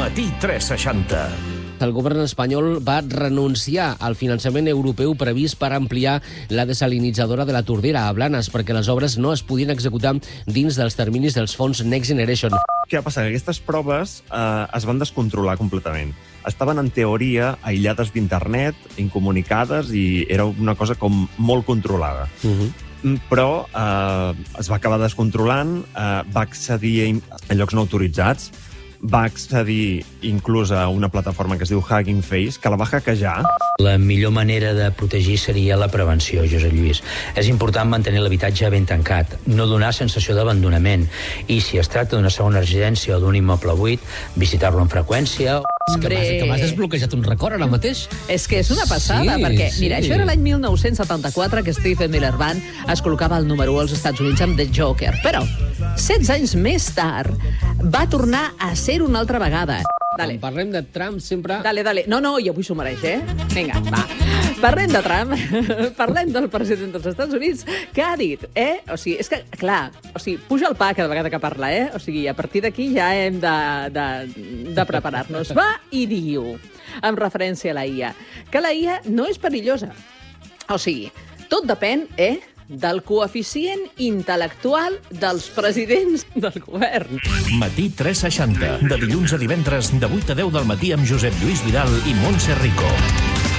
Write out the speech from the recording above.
Matí 360. El govern espanyol va renunciar al finançament europeu previst per ampliar la desalinitzadora de la Tordera a Blanes perquè les obres no es podien executar dins dels terminis dels fons Next Generation. Què va passar? Aquestes proves es van descontrolar completament. Estaven, en teoria, aïllades d'internet, incomunicades, i era una cosa com molt controlada. Però es va acabar descontrolant, va accedir a llocs no autoritzats, va accedir inclús a una plataforma que es diu Hugging Face, que la va hackejar. La millor manera de protegir seria la prevenció, Josep Lluís. És important mantenir l'habitatge ben tancat, no donar sensació d'abandonament, i si es tracta d'una segona residència o d'un immoble buit, visitar-lo amb freqüència. Que m'has desbloquejat un record ara mateix. És que és una passada, perquè, mira, això era l'any 1974 que Stephen Miller Band es col·locava al número 1 als Estats Units amb The Joker. Però, 16 anys més tard, va tornar a ser una altra vegada. Dale. Quan parlem de Trump sempre... Dale. No, i avui s'ho mereix, Vinga, va. Parlem de Trump, parlem del president dels Estats Units, que ha dit, O sigui, és que, clar, puja el pa cada vegada que parla, O sigui, a partir d'aquí ja hem de preparar-nos. Va i diu, amb referència a la IA, que la IA no és perillosa. O sigui, tot depèn, del coeficient intel·lectual dels presidents del govern. Matí 360. De dilluns a divendres, de 8 a 10 del matí amb Josep Lluís Vidal i Montse Rico.